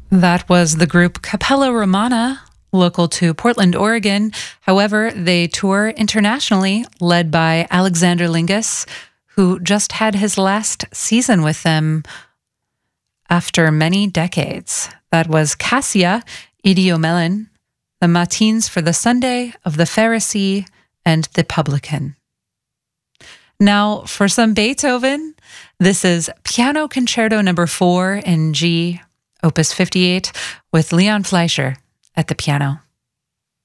That was the group Capella Romana, local to Portland, Oregon. However, they tour internationally, led by Alexander Lingus, who just had his last season with them after many decades. That was Cassia, Idiomelon, the Matins for the Sunday of the Pharisee and the Publican. Now, for some Beethoven, this is Piano Concerto No. 4 in G, Opus 58, with Leon Fleischer at the piano.